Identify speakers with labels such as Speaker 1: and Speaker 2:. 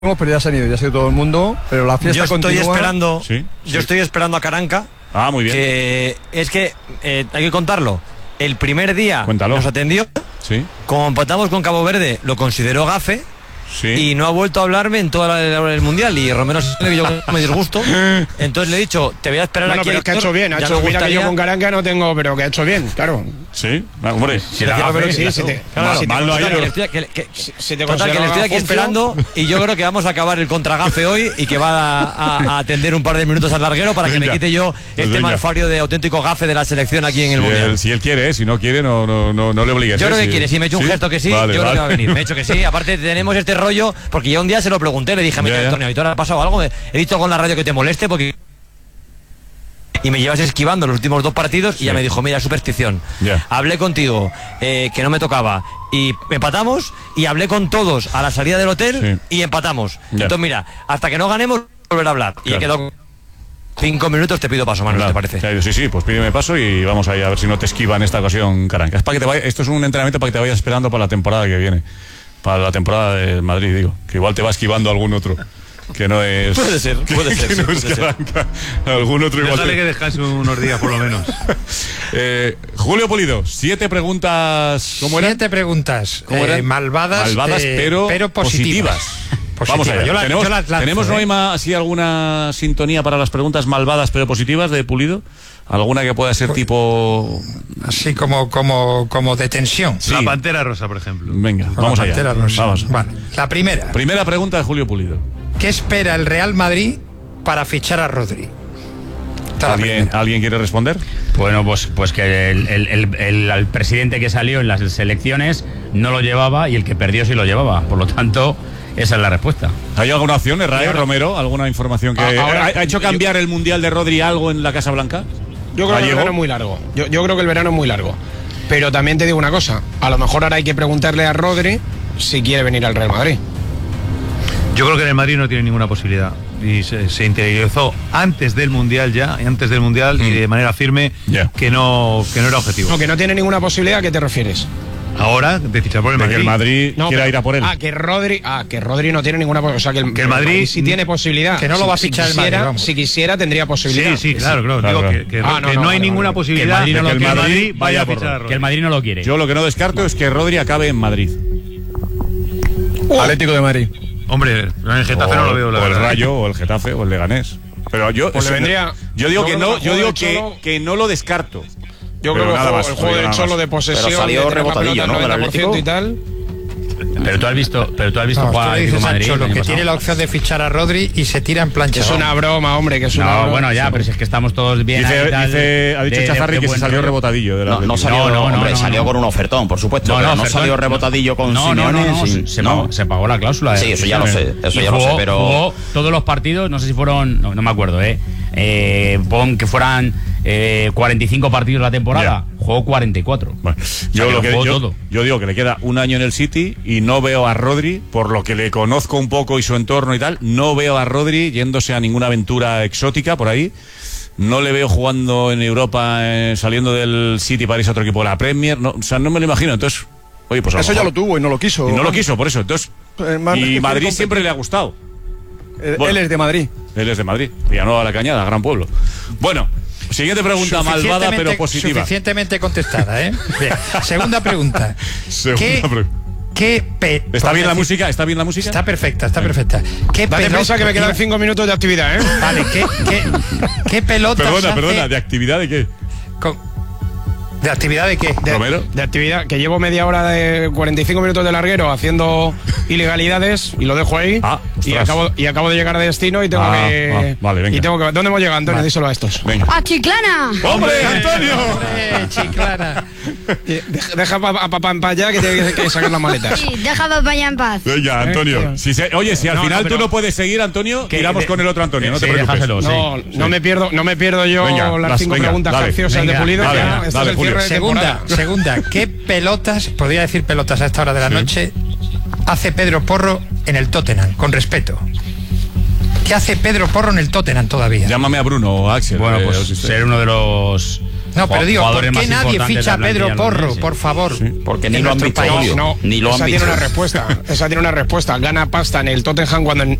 Speaker 1: pero ya se han ido, ya se ha ido todo el mundo, pero la fiesta continúa.
Speaker 2: Yo estoy esperando a Caranca.
Speaker 3: Muy bien.
Speaker 2: Que es que hay que contarlo. El primer día nos atendió.
Speaker 3: Sí.
Speaker 2: Como empatamos con Cabo Verde, lo consideró gafe.
Speaker 3: Sí.
Speaker 2: Y no ha vuelto a hablarme en toda la hora del Mundial. Y Romero que yo me disgusto. Entonces le he dicho, te voy a esperar aquí.
Speaker 4: Pero es que ha hecho bien. Mira que yo con Caranca no tengo, pero que ha hecho bien, claro.
Speaker 3: Sí, hombre.
Speaker 2: Si le estoy aquí esperando. Y yo creo que vamos a acabar el contragafe hoy. Y que va a atender un par de minutos al larguero para que me quite yo este malfario de auténtico gafe de la selección aquí en el Mundial.
Speaker 3: Si él quiere, si no quiere, no le obligues.
Speaker 2: Yo creo que quiere. Si me he hecho un gesto que sí, yo creo que va a venir. Me he hecho que sí. Aparte tenemos este rollo, porque yo un día se lo pregunté, le dije a Antonio, ¿y tú ahora ha pasado algo? He dicho con la radio que te moleste porque... Y me llevas esquivando los últimos 2 partidos y ya me dijo, mira, superstición. Hablé contigo, que no me tocaba, y empatamos, y hablé con todos a la salida del hotel y empatamos. Entonces mira, hasta que no ganemos, volver a hablar. Y he quedado 5 minutos, te pido paso, Manuel, ¿te parece?
Speaker 3: Sí, pues pídeme paso y vamos ahí a ver si no te esquiva en esta ocasión, Caranca. Es para que te vaya, esto es un entrenamiento para que te vayas esperando para la temporada que viene. Para la temporada de Madrid, digo. Que igual te va esquivando algún otro. Que no es...
Speaker 2: Puede ser.
Speaker 3: Algún otro igual.
Speaker 5: Déjale que descanse unos días, por lo menos.
Speaker 3: Julio Pulido, 7 preguntas... ¿Cómo eran?
Speaker 6: 7 preguntas. Malvadas,
Speaker 3: pero positivas. Vamos allá. ¿Tenemos Noema así alguna sintonía para las preguntas malvadas pero positivas de Pulido? ¿Alguna que pueda ser tipo...
Speaker 6: Así como de tensión?
Speaker 5: Sí. La Pantera Rosa, por ejemplo.
Speaker 3: Venga, vamos allá.
Speaker 6: Pantera Rosa.
Speaker 3: Vamos.
Speaker 6: Vale. La primera.
Speaker 3: Primera pregunta de Julio Pulido.
Speaker 6: ¿Qué espera el Real Madrid para fichar a Rodri?
Speaker 3: ¿Alguien quiere responder?
Speaker 7: Bueno, pues que el presidente que salió en las elecciones no lo llevaba y el que perdió sí lo llevaba. Por lo tanto... esa es la respuesta.
Speaker 3: ¿Hay alguna opción, Romero? ¿Alguna información que ha hecho cambiar el Mundial de Rodri algo en la Casa Blanca?
Speaker 4: Yo creo que el verano es muy largo. Yo creo que el verano es muy largo. Pero también te digo una cosa. A lo mejor ahora hay que preguntarle a Rodri si quiere venir al Real Madrid.
Speaker 5: Yo creo que en el Madrid no tiene ninguna posibilidad. Y se interiorizó antes del Mundial y de manera firme que no era objetivo.
Speaker 4: No, que no tiene ninguna posibilidad. ¿A qué te refieres?
Speaker 5: Ahora, de fichar por el Madrid.
Speaker 3: Que el Madrid quiera ir a por él.
Speaker 4: Que Rodri no tiene ninguna posibilidad. O sea, que el Madrid sí tiene posibilidad.
Speaker 6: Que no lo va a fichar el Madrid.
Speaker 4: Si quisiera, tendría posibilidad.
Speaker 5: Sí, claro. Digo que no hay ninguna posibilidad
Speaker 7: que
Speaker 5: el Madrid vaya a fichar.
Speaker 7: Que el Madrid no lo quiere.
Speaker 3: Yo lo que no descarto es que Rodri acabe en Madrid.
Speaker 1: Atlético de Madrid.
Speaker 5: Hombre, en el Getafe no lo veo.
Speaker 3: O el Rayo, o el Getafe, o el Leganés. Pero yo digo que no lo descarto.
Speaker 4: Yo creo que el juego del Cholo de posesión,
Speaker 8: pero salió rebotadillo, ¿no? Del Atlético
Speaker 4: y tal.
Speaker 7: Pero tú has visto jugar Atlético de Madrid.
Speaker 6: Cholo, que tiene la opción de fichar a Rodri y se tira en plancha.
Speaker 4: Es una broma, hombre, que es una broma.
Speaker 7: Bueno, ya, pero si es que estamos todos bien.
Speaker 3: Ha dicho Chazarri que se salió rebotadillo.
Speaker 8: No salió, salió con un ofertón, por supuesto. No salió rebotadillo con Simeone.
Speaker 7: Se pagó la cláusula.
Speaker 8: Sí, eso ya lo sé, pero
Speaker 7: jugó todos los partidos, no sé si fueron, no me acuerdo, pon que fueran 45 partidos la temporada, jugó 44.
Speaker 3: Bueno, yo digo que le queda un año en el City y no veo a Rodri, por lo que le conozco un poco y su entorno y tal, no veo a Rodri yéndose a ninguna aventura exótica por ahí. No le veo jugando en Europa, saliendo del City para irse a otro equipo de la Premier. No me lo imagino. Entonces, oye, pues
Speaker 1: eso ya lo tuvo y no lo quiso.
Speaker 3: Y no lo quiso, por eso. Entonces, y Madrid siempre le ha gustado.
Speaker 1: Él es de Madrid.
Speaker 3: Él es de Madrid. Villanueva de la Cañada, gran pueblo. Bueno. Siguiente pregunta, malvada pero positiva.
Speaker 6: Suficientemente contestada, ¿eh? Bien. Segunda pregunta.
Speaker 3: ¿Está bien la música? ¿Está bien la música?
Speaker 6: Está perfecta.
Speaker 4: Dale prisa que me quedan 5 minutos de actividad, ¿eh?
Speaker 6: Vale, ¿qué pelotas
Speaker 3: Perdona, ¿de actividad de qué?
Speaker 6: ¿De actividad de qué?
Speaker 3: ¿Romero?
Speaker 4: De actividad, que llevo media hora de 45 minutos de larguero haciendo ilegalidades y lo dejo ahí. Y acabo de llegar a destino y tengo que...
Speaker 3: Vale, venga.
Speaker 4: ¿Dónde hemos llegado, Antonio? Díselo a estos.
Speaker 3: Venga.
Speaker 9: ¡A Chiclana!
Speaker 3: ¡Hombre, Antonio!
Speaker 6: Chiclana.
Speaker 4: Deja a papá en paz ya, que tiene que sacar las maletas.
Speaker 9: Sí, deja a papá ya en paz.
Speaker 3: Venga, Antonio. Oye, si al final tú no puedes seguir, Antonio, tiramos con el otro Antonio, no te preocupes.
Speaker 4: No me pierdo yo las 5 preguntas graciosas de Pulido.
Speaker 3: Dale, Julio.
Speaker 6: Segunda, ¿qué pelotas, podría decir pelotas a esta hora de la noche, hace Pedro Porro en el Tottenham? Con respeto. ¿Qué hace Pedro Porro en el Tottenham todavía?
Speaker 3: Llámame a Bruno o a Axel.
Speaker 7: Bueno, pues ser uno de los
Speaker 6: No, pero digo, ¿por qué nadie ficha a Pedro Porro, por favor?
Speaker 8: Porque ni lo han visto.
Speaker 4: No,
Speaker 8: ni lo han
Speaker 4: esa
Speaker 8: visto.
Speaker 4: tiene una respuesta. Esa tiene una respuesta. Gana pasta en el Tottenham